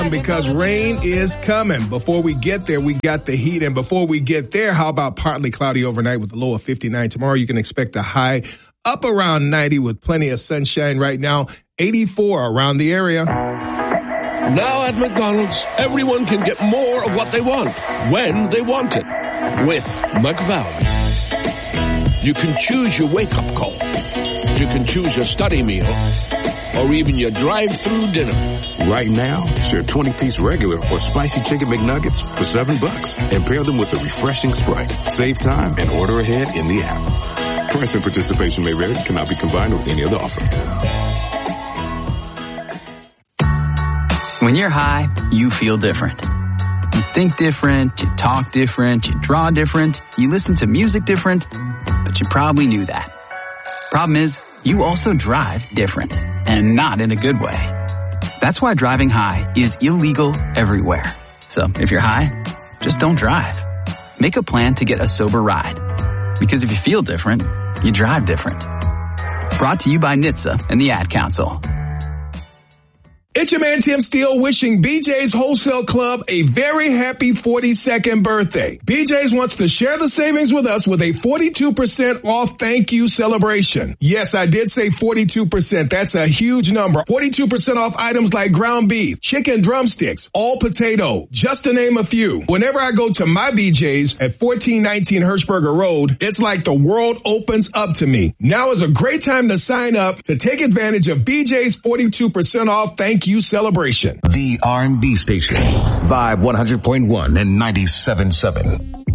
Because rain is coming. Before we get there, we got the heat. And before we get there, how about partly cloudy overnight with a low of 59? Tomorrow, you can expect a high up around 90 with plenty of sunshine. Right now, 84 around the area. Now at McDonald's, everyone can get more of what they want, when they want it, with McValue. You can choose your wake-up call. You can choose your study meal, or even your drive-through dinner. Right now, share 20-piece regular or spicy chicken McNuggets for $7 and pair them with a refreshing Sprite. Save time and order ahead in the app. Price and participation may vary, cannot be combined with any other offer. When you're high, you feel different. You think different, you talk different, you draw different, you listen to music different, but you probably knew that. Problem is, you also drive different, and not in a good way. That's why driving high is illegal everywhere. So if you're high, just don't drive. Make a plan to get a sober ride. Because if you feel different, you drive different. Brought to you by NHTSA and the Ad Council. It's your man Tim Steele wishing BJ's Wholesale Club a very happy 42nd birthday. BJ's wants to share the savings with us with a 42% off thank you celebration. Yes, I did say 42%. That's a huge number. 42% off items like ground beef, chicken drumsticks, all potato, just to name a few. Whenever I go to my BJ's at 1419 Hirschberger Road, it's like the world opens up to me. Now is a great time to sign up to take advantage of BJ's 42% off thank you celebration. The R&B station, Vibe 100.1 and 97.7.